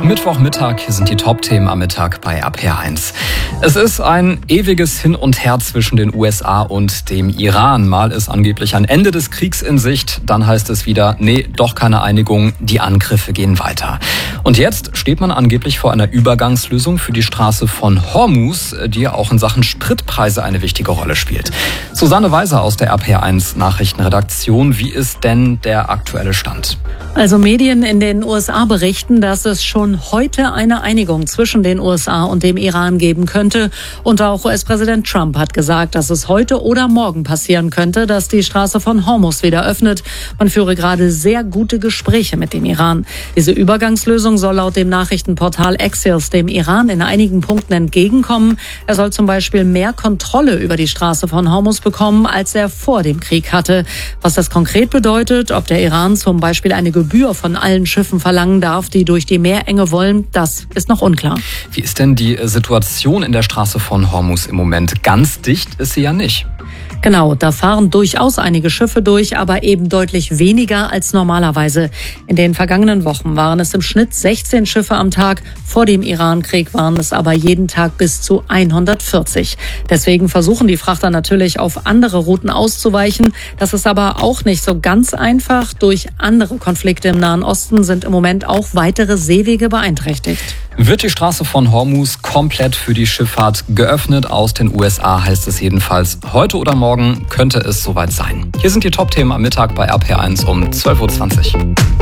Mittwochmittag, hier sind die Top-Themen am Mittag bei RPR1. Es ist ein ewiges Hin und Her zwischen den USA und dem Iran. Mal ist angeblich ein Ende des Kriegs in Sicht, dann heißt es wieder, nee, doch keine Einigung, die Angriffe gehen weiter. Und jetzt steht man angeblich vor einer Übergangslösung für die Straße von Hormuz, die ja auch in Sachen Spritpreise eine wichtige Rolle spielt. Susanne Weiser aus der RPR1 Nachrichtenredaktion, wie ist denn der aktuelle Stand? Also Medien in den USA berichten, dass es schon heute eine Einigung zwischen den USA und dem Iran geben könnte. Und auch US-Präsident Trump hat gesagt, dass es heute oder morgen passieren könnte, dass die Straße von Hormuz wieder öffnet. Man führe gerade sehr gute Gespräche mit dem Iran. Diese Übergangslösung soll laut dem Nachrichtenportal Axios dem Iran in einigen Punkten entgegenkommen. Er soll zum Beispiel mehr Kontrolle über die Straße von Hormuz bekommen, als er vor dem Krieg hatte. Was das konkret bedeutet, ob der Iran zum Beispiel eine Gebühr von allen Schiffen verlangen darf, die durch die Meerenge wollen, das ist noch unklar. Wie ist denn die Situation in der Straße von Hormuz im Moment? Ganz dicht ist sie ja nicht. Genau, da fahren durchaus einige Schiffe durch, aber eben deutlich weniger als normalerweise. In den vergangenen Wochen waren es im Schnitt 16 Schiffe am Tag. Vor dem Iran-Krieg waren es aber jeden Tag bis zu 140. Deswegen versuchen die Frachter natürlich auf andere Routen auszuweichen. Das ist aber auch nicht so ganz einfach. Durch andere Konflikte im Nahen Osten sind im Moment auch weitere Seewege beeinträchtigt. Wird die Straße von Hormuz komplett für die Schifffahrt geöffnet? Aus den USA heißt es jedenfalls, heute oder morgen könnte es soweit sein. Hier sind die Top-Themen am Mittag bei RPR1 um 12.20 Uhr.